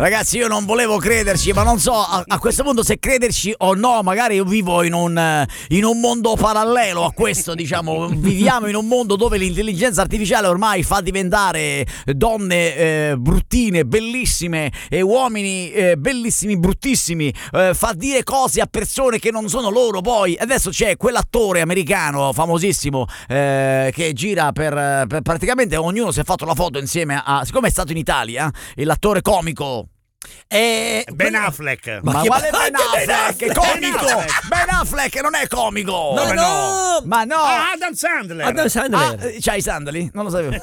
Ragazzi, io non volevo crederci, ma non so a questo punto se crederci o no. Magari io vivo in un mondo parallelo a questo, diciamo. Viviamo in un mondo dove l'intelligenza artificiale ormai fa diventare donne bruttine, bellissime, e uomini bellissimi, bruttissimi, fa dire cose a persone che non sono loro. Poi adesso c'è quell'attore americano famosissimo che gira per praticamente ognuno si è fatto la foto insieme a, siccome è stato in Italia, l'attore comico Ben Affleck. Ma quale Ben Affleck? È comico! Ben Affleck non è comico! Ma no! Adam Sandler. C'hai i sandali? Non lo sapevo.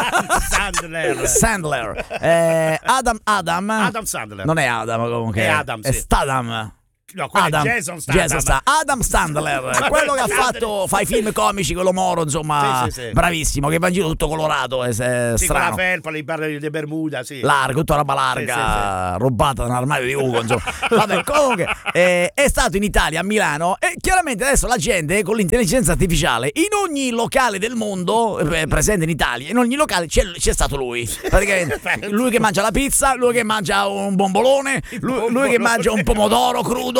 Sandler. Adam Sandler. non è Adam comunque. È Adam, sì. È Stadam. No, quello è Jason Statham. Adam Sandler, quello che fa i film comici, quello moro, insomma, sì. Bravissimo, che va in giro tutto colorato, è Sì, strano. con la felpa, le barre di Bermuda, sì. Largo, tutta roba larga, Sì. rubata da un armadio di Ugo, insomma. Vabbè, comunque è stato in Italia, a Milano, e chiaramente adesso la gente con l'intelligenza artificiale in ogni locale del mondo presente in Italia, in ogni locale c'è stato lui. Praticamente lui che mangia la pizza, lui che mangia un bombolone, lui che mangia un pomodoro crudo,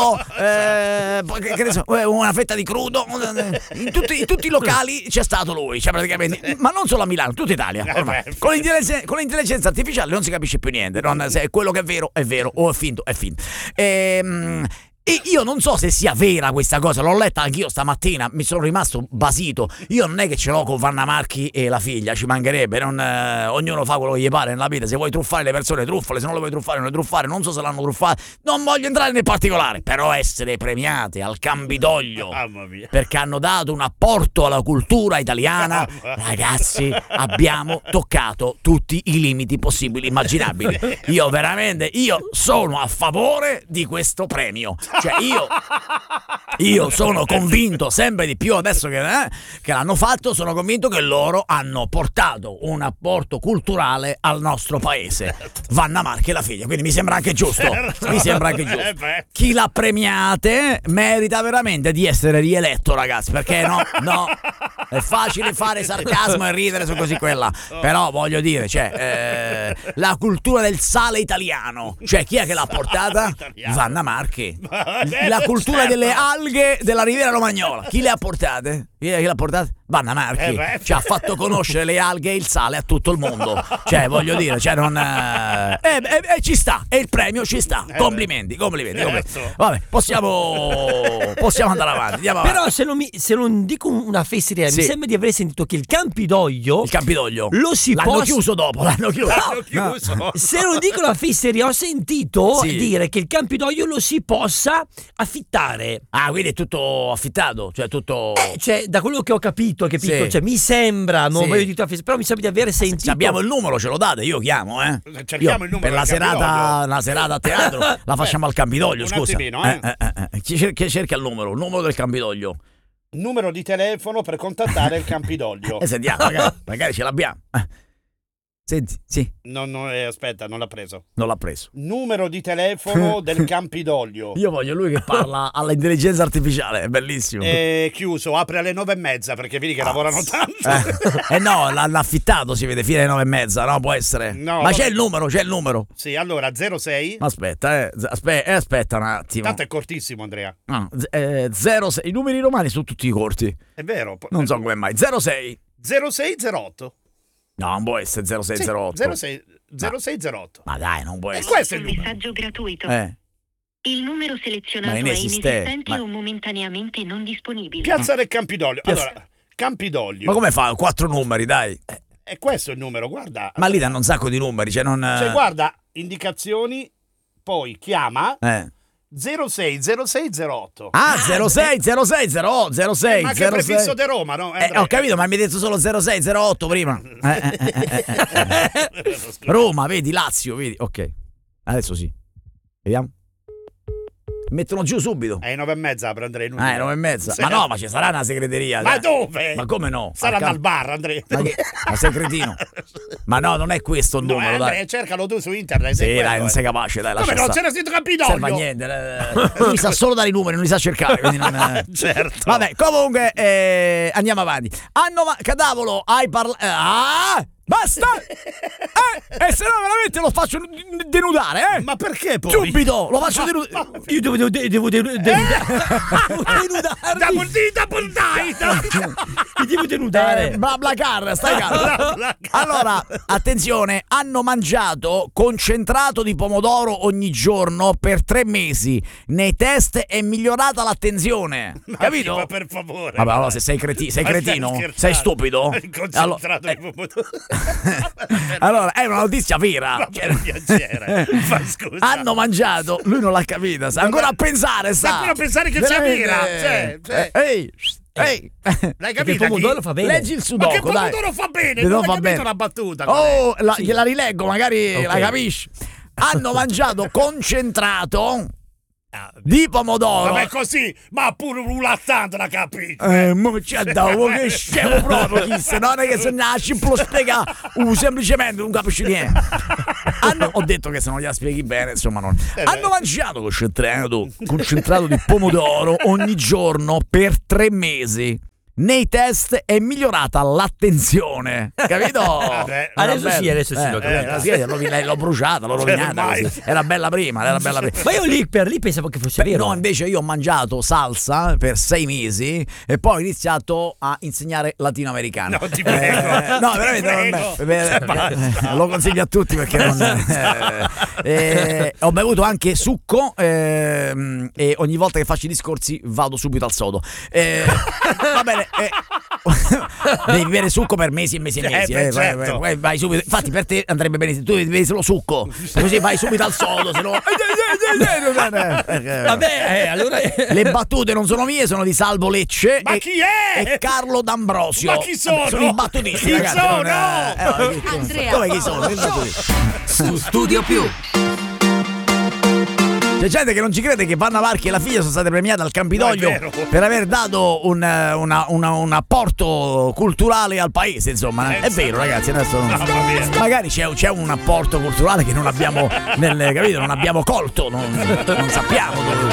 che ne so, una fetta di crudo. In tutti i locali c'è stato lui, cioè praticamente, ma non solo a Milano, tutta Italia ormai. Con l'intelligenza artificiale non si capisce più niente, se quello che è vero o è finto è finto. E io non so se sia vera questa cosa, l'ho letta anch'io stamattina, mi sono rimasto basito. Io non è che ce l'ho con Vanna Marchi e la figlia, ci mancherebbe, ognuno fa quello che gli pare nella vita. Se vuoi truffare le persone, truffale, se non le vuoi truffare, non le truffare. Non so se l'hanno truffata, non voglio entrare nel particolare, però essere premiate al Campidoglio perché hanno dato un apporto alla cultura italiana, ragazzi, abbiamo toccato tutti i limiti possibili e immaginabili. Io sono a favore di questo premio. Cioè io sono convinto sempre di più adesso che l'hanno fatto, sono convinto che loro hanno portato un apporto culturale al nostro paese. Vanna Marchi e la figlia, quindi mi sembra anche giusto. Chi l'ha premiate merita veramente di essere rieletto, ragazzi, perché no, è facile fare sarcasmo e ridere su così quella, però voglio dire, la cultura del sale italiano, cioè chi è che l'ha portata? Vanna Marchi. La cultura delle alghe della Riviera Romagnola, chi le ha portate? Chi l'ha portate? Vanna Marchi ci ha fatto conoscere le alghe e il sale a tutto il mondo, cioè voglio dire, ci sta, e il premio ci sta. Complimenti. Vabbè, possiamo andare avanti, però se non dico una fesseria, mi sembra di aver sentito che il Campidoglio lo si l'hanno chiuso dopo, l'hanno chiuso. No. Se non dico una fesseria, ho sentito dire che il Campidoglio lo si possa affittare. Quindi è tutto affittato, cioè tutto da quello che ho capito, cioè mi sembra, non voglio dire però mi sembra di aver sentito. Se abbiamo il numero ce lo date, io chiamo, cerchiamo il numero per la serata a teatro la facciamo al Campidoglio, scusa. Chi cerca il numero del Campidoglio? Numero di telefono per contattare il Campidoglio. Sentiamo, magari ce l'abbiamo. Senti, sì. Aspetta, non l'ha preso. Numero di telefono del Campidoglio. Io voglio lui che parla all'intelligenza artificiale, è bellissimo. Chiuso, apre alle 9:30 perché vedi che lavorano tanto. No, l'hanno affittato, si vede fino alle 9:30, no? Può essere. No, ma c'è il numero. Sì, allora 06. Aspetta un attimo. Tanto è cortissimo, Andrea. 06. I numeri romani sono tutti corti. È vero. Non so come mai. 0608. No, non può essere 0608. 0608. Ma dai, non può essere. Questo è il messaggio gratuito. Il numero selezionato è inesistente o momentaneamente non disponibile. Piazza del Campidoglio. Allora, Campidoglio. Ma come fa? 4 numeri, dai. È questo il numero, guarda. Ma lì danno un sacco di numeri, Cioè, guarda, indicazioni, poi chiama 060608. 060608. Ma che prefisso di Roma, no? Ho capito, ma mi hai detto solo 0608 prima. Roma, vedi, Lazio, vedi. Ok. Adesso sì. Vediamo. Mettono giù subito. È 9:30 per Andrea. 9:30. Ma no, ma ci sarà una segreteria. Ma dove? Ma come no? Saranno al bar, Andrea. Ma sei cretino? Ma no, non è questo il numero, Andrea, cercalo tu su internet. Sì, dai, non sei capace, dai. Come non c'era scritto Campidoglio? Non serve a niente. Lui sa solo dare i numeri, non li sa cercare. Quindi non... Certo. Vabbè, comunque andiamo avanti. Cadavolo, hai parlato. Basta! E se no veramente lo faccio denudare, Ma perché poi? Subito! Lo faccio denudare. Io devo denudare. Mi devo denudare. BlaBlaCar, stai calmo. Allora, attenzione, hanno mangiato concentrato di pomodoro ogni giorno per 3 mesi. Nei test è migliorata l'attenzione. Capito? Ma per favore. Vabbè, allora se sei cretino, sei stupido. Concentrato di pomodoro. Allora, è una notizia vera. Ma per piacere. Ma scusa. Hanno mangiato, lui non l'ha capita, sta ancora a pensare, sta ancora a pensare che sia vera. Ehi, l'hai capito? Il pomodoro fa bene. Leggi il sudoku, ma che pomodoro fa bene? Non hai capito una battuta. Gliela rileggo, magari la capisci. Hanno mangiato concentrato di pomodoro. Vabbè, così, ma pure un lattante la capito. Ma c'è da che scemo proprio chi se non è che se nasci lo spiega semplicemente non capisci niente. Ho detto che se non gliela spieghi bene, insomma non. Hanno mangiato concentrato di pomodoro ogni giorno per 3 mesi. Nei test è migliorata l'attenzione, capito? Adesso sì, lo credo. L'ho bruciata, l'ho rovinata. Era bella prima. Ma io lì pensavo che fosse vero. No, invece io ho mangiato salsa per 6 mesi e poi ho iniziato a insegnare latinoamericano. No, ti prego. No, veramente. Lo consiglio a tutti perché ho bevuto anche succo e ogni volta che faccio i discorsi vado subito al sodo. Va bene. Devi bere succo per mesi e mesi e mesi. Certo. Vai subito. Infatti per te andrebbe bene se tu bevi solo succo, così vai subito al sodo, se no. Vabbè, allora le battute non sono mie, sono di Salvo Lecce. Ma chi è? E Carlo D'Ambrosio. Ma chi sono? Sono i battutisti, chi ragazzi. Sono? Andrea. Dove chi sono? Su Studio Più. C'è gente che non ci crede che Vanna Varchi e la figlia sono state premiate al Campidoglio per aver dato un apporto culturale al paese, insomma. È vero, ragazzi, adesso magari c'è un apporto culturale che non abbiamo capito, non abbiamo colto, non sappiamo dove.